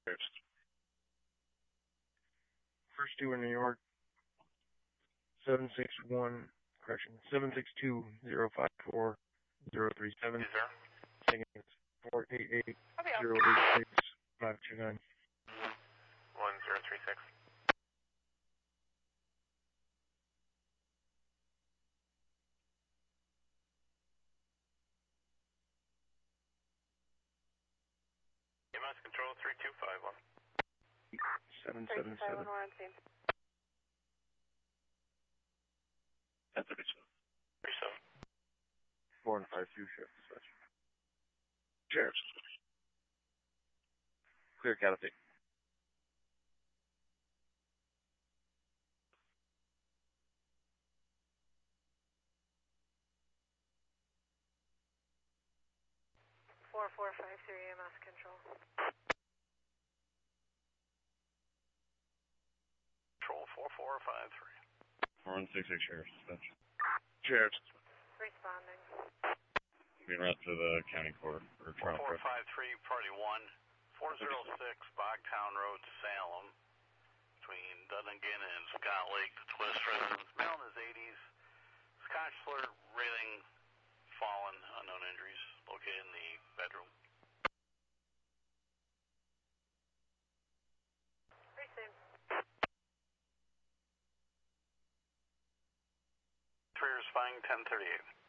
First two in New York, 761, correction, 762-054-037. Yes, sir. Second is 488-086-529. 1036. EMS control 3251. 777. We're on scene. 1037. 37. 4 and 5 2 sheriff dispatch. Sheriff. Clear cavity. Four 453 EMS control. Control 4453. 4166 Sheriff's Dispatch. Sheriff. Responding. Being route to the county court or trial court. 4453, party 1, 406 Bogtown Road, Salem, between Dunnigan and Scott Lake. The Twist residence, male in his 80s, Scotch slur, railing, fallen, unknown injuries, located in the bedroom. Received. Rear spying 1038.